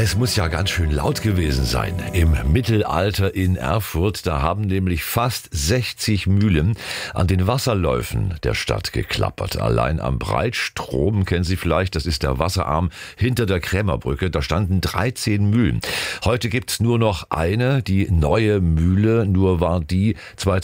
Es muss ja ganz schön laut gewesen sein im Mittelalter in Erfurt. Da haben nämlich fast 60 Mühlen an den Wasserläufen der Stadt geklappert. Allein am Breitstrom, kennen Sie vielleicht, das ist der Wasserarm hinter der Krämerbrücke, da standen 13 Mühlen. Heute gibt's nur noch eine, die neue Mühle, nur war die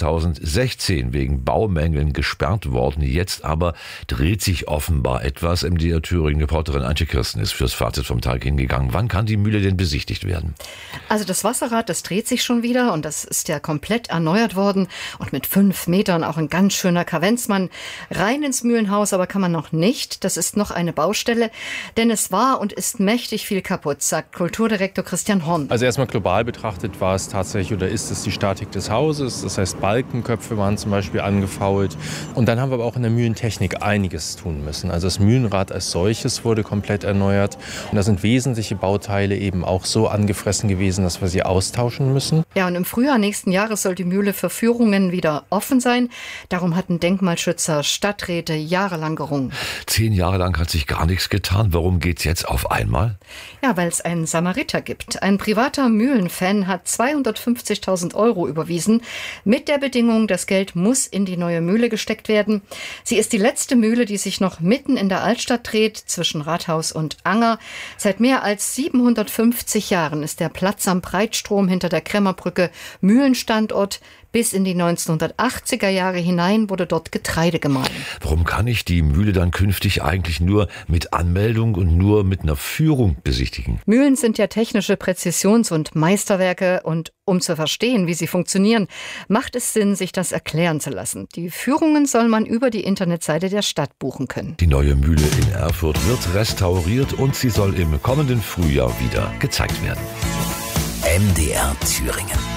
2016 wegen Baumängeln gesperrt worden. Jetzt aber dreht sich offenbar etwas. MDR Thüringen-Reporterin Antje Kirsten ist fürs Fazit vom Tag hingegangen. Wann kann die Mühle denn besichtigt werden? Also das Wasserrad, das dreht sich schon wieder und das ist ja komplett erneuert worden und mit 5 Metern auch ein ganz schöner Kavenzmann. Rein ins Mühlenhaus aber kann man noch nicht. Das ist noch eine Baustelle, denn es war und ist mächtig viel kaputt, sagt Kulturdirektor Christian Horn. Also erstmal global betrachtet war es tatsächlich oder ist es die Statik des Hauses. Das heißt, Balkenköpfe waren zum Beispiel angefault. Und dann haben wir aber auch in der Mühlentechnik einiges tun müssen. Also das Mühlenrad als solches wurde komplett erneuert und da sind wesentliche Bauteile eben auch so angefressen gewesen, dass wir sie austauschen müssen. Ja, und im Frühjahr nächsten Jahres soll die Mühle für Führungen wieder offen sein. Darum hatten Denkmalschützer, Stadträte jahrelang gerungen. 10 Jahre lang hat sich gar nichts getan. Warum geht's jetzt auf einmal? Ja, weil es einen Samariter gibt. Ein privater Mühlenfan hat 250.000 € überwiesen, mit der Bedingung, das Geld muss in die neue Mühle gesteckt werden. Sie ist die letzte Mühle, die sich noch mitten in der Altstadt dreht, zwischen Rathaus und Anger. Seit mehr als 750 Jahren ist der Platz am Breitstrom hinter der Krämerbrücke Mühlenstandort. Bis in die 1980er Jahre hinein wurde dort Getreide gemahlen. Warum kann ich die Mühle dann künftig eigentlich nur mit Anmeldung und nur mit einer Führung besichtigen? Mühlen sind ja technische Präzisions- und Meisterwerke und um zu verstehen, wie sie funktionieren, macht es Sinn, sich das erklären zu lassen. Die Führungen soll man über die Internetseite der Stadt buchen können. Die neue Mühle in Erfurt wird restauriert und sie soll im kommenden Frühjahr wieder gezeigt werden. MDR Thüringen.